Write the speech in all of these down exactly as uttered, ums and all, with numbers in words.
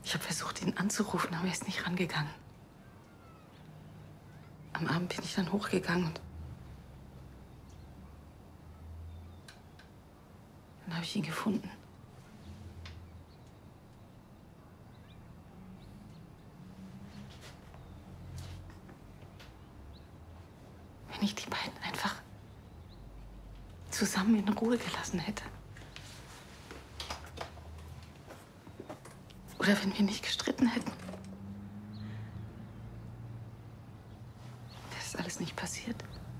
Ich habe versucht, ihn anzurufen, aber er ist nicht rangegangen. Am Abend bin ich dann hochgegangen und dann habe ich ihn gefunden. Wenn ich die beiden einfach zusammen in Ruhe gelassen hätte. Oder wenn wir nicht gestritten hätten. Das ist alles nicht passiert.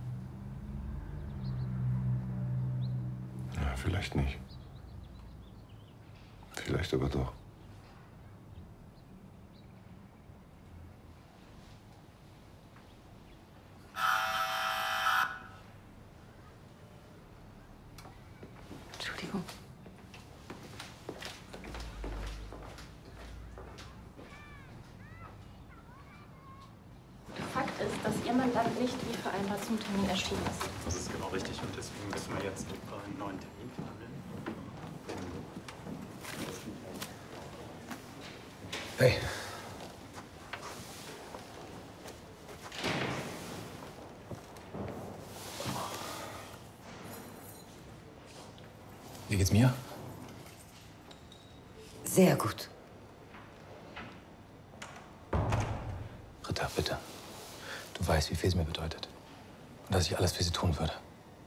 Ja, vielleicht nicht. Vielleicht aber doch. Entschuldigung. Fakt ist, dass Ihr Mandant nicht wie vereinbart zum Termin erschienen ist. Das ist genau richtig und deswegen müssen wir jetzt einen neuen Termin verhandeln. Hey. Wie geht's mir? Sehr gut. Ritter, bitte. Du weißt, wie viel es mir bedeutet. Und dass ich alles für sie tun würde.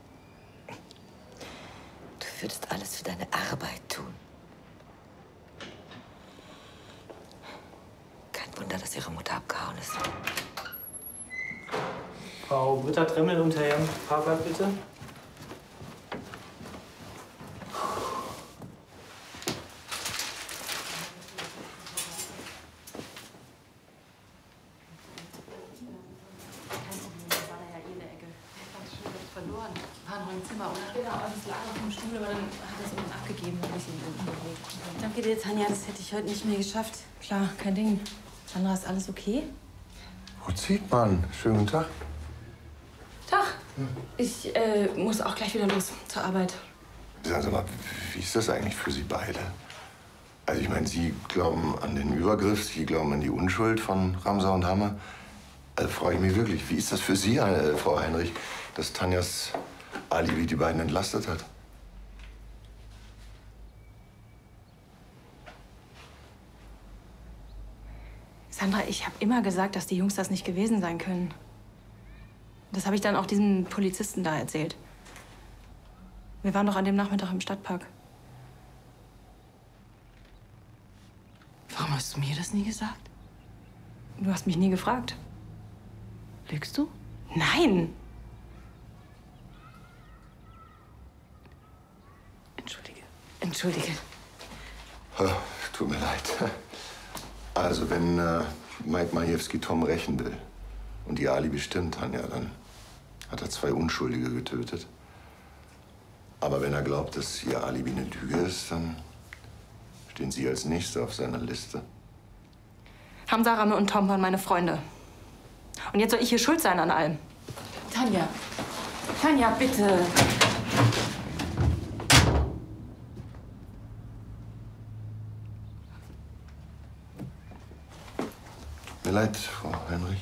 Du würdest alles für deine Arbeit tun. Kein Wunder, dass ihre Mutter abgehauen ist. Frau Ritter-Tremmel und Herr Fahrrad, bitte. Verloren. War noch im Zimmer, oder? Genau, also es lag auf dem Stuhl, aber dann hat er es unten abgegeben und ich ihn unten gelegt. Danke dir, Tanja. Das hätte ich heute nicht mehr geschafft. Klar, kein Ding. Sandra, ist alles okay? Wo zieht man? Schönen guten Tag. Tag. Ich äh, muss auch gleich wieder los zur Arbeit. Sagen Sie mal, wie ist das eigentlich für Sie beide? Also ich meine, Sie glauben an den Übergriff, Sie glauben an die Unschuld von Ramsau und Hammer. Also frage ich mich wirklich, wie ist das für Sie, äh, Frau Heinrich, dass Tanjas Alibi die beiden entlastet hat? Sandra, ich habe immer gesagt, dass die Jungs das nicht gewesen sein können. Das habe ich dann auch diesem Polizisten da erzählt. Wir waren doch an dem Nachmittag im Stadtpark. Warum hast du mir das nie gesagt? Du hast mich nie gefragt. Lügst du? Nein! Entschuldige. Entschuldige. Oh, tut mir leid. Also, wenn äh, Mike Majewski Tom rächen will und die Alibi stimmt, Tanja, dann hat er zwei Unschuldige getötet. Aber wenn er glaubt, dass ihr Alibi eine Lüge ist, dann stehen Sie als Nächste auf seiner Liste. Hamza, Ramme und Tom waren meine Freunde. Und jetzt soll ich hier schuld sein an allem. Tanja. Tanja, bitte. Mir leid, Frau Heinrich.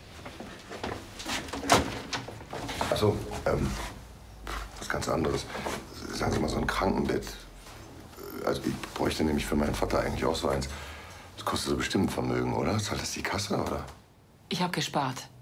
Ach so, ähm, was ganz anderes. Sagen Sie mal, so ein Krankenbett. Also ich bräuchte nämlich für meinen Vater eigentlich auch so eins. Das kostet so bestimmt ein Vermögen, oder? Zahlt das die Kasse, oder? Ich habe gespart.